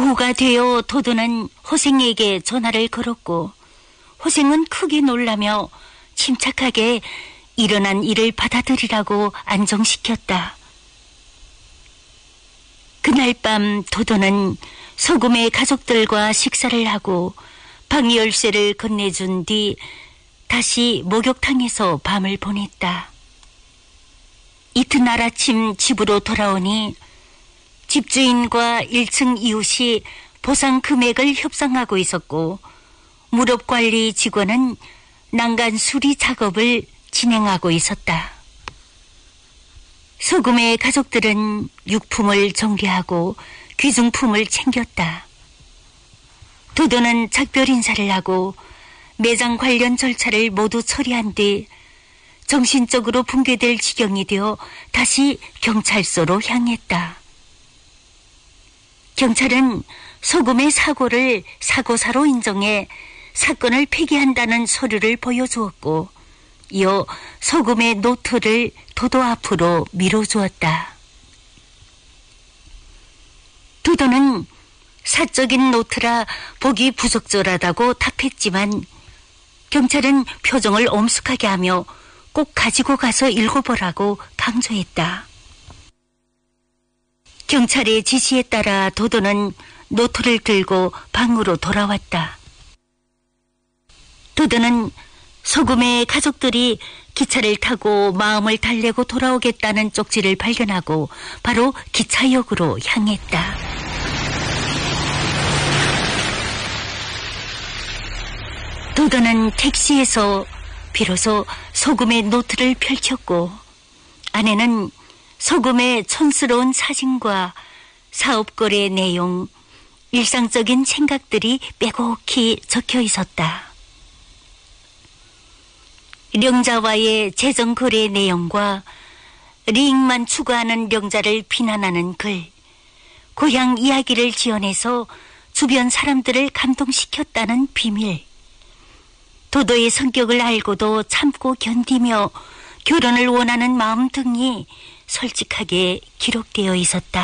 오후가 되어 도도는 호생에게 전화를 걸었고 호생은 크게 놀라며 침착하게 일어난 일을 받아들이라고 안정시켰다. 그날 밤 도도는 소금의 가족들과 식사를 하고 방 열쇠를 건네준 뒤 다시 목욕탕에서 밤을 보냈다. 이튿날 아침 집으로 돌아오니 집주인과 1층 이웃이 보상 금액을 협상하고 있었고 무릎관리 직원은 난간 수리 작업을 진행하고 있었다. 소금의 가족들은 육품을 정리하고 귀중품을 챙겼다. 도도는 작별 인사를 하고 매장 관련 절차를 모두 처리한 뒤 정신적으로 붕괴될 지경이 되어 다시 경찰서로 향했다. 경찰은 소금의 사고를 사고사로 인정해 사건을 폐기한다는 서류를 보여주었고 이어 소금의 노트를 도도 앞으로 밀어주었다. 도도는 사적인 노트라 보기 부적절하다고 답했지만 경찰은 표정을 엄숙하게 하며 꼭 가지고 가서 읽어보라고 강조했다. 경찰의 지시에 따라 도도는 노트를 들고 방으로 돌아왔다. 도도는 소금의 가족들이 기차를 타고 마음을 달래고 돌아오겠다는 쪽지를 발견하고 바로 기차역으로 향했다. 도도는 택시에서 비로소 소금의 노트를 펼쳤고 안에는 소금의 촌스러운 사진과 사업거래 내용, 일상적인 생각들이 빼곡히 적혀 있었다. 령자와의 재정거래 내용과 리익만 추구하는 령자를 비난하는 글, 고향 이야기를 지어내서 주변 사람들을 감동시켰다는 비밀, 도도의 성격을 알고도 참고 견디며 결혼을 원하는 마음 등이 솔직하게 기록되어 있었다.